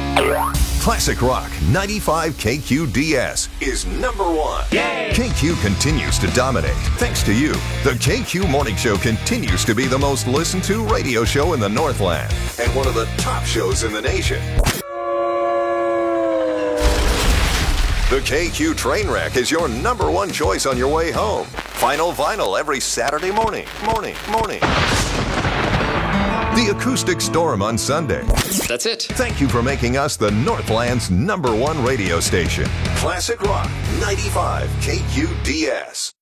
Classic Rock 95 KQDS is number one. Yay! KQ continues to dominate. Thanks to you, the KQ Morning Show continues to be the most listened to radio show in the Northland and one of the top shows in the nation. The KQ Trainwreck is your number one choice on your way home. Final Vinyl every Saturday morning. The Acoustic Storm on Sunday. That's it. Thank you for making us the Northland's number one radio station. Classic Rock 95 KQDS.